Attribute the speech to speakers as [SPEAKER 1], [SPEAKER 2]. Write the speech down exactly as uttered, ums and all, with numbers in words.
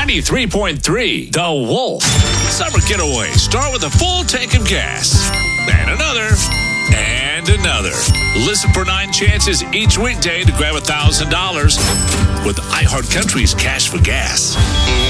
[SPEAKER 1] ninety-three point three The Wolf. Summer getaway. Start with a full tank of gas. And another. And another. Listen for nine chances each weekday to grab one thousand dollars with iHeartCountry's Cash for Gas.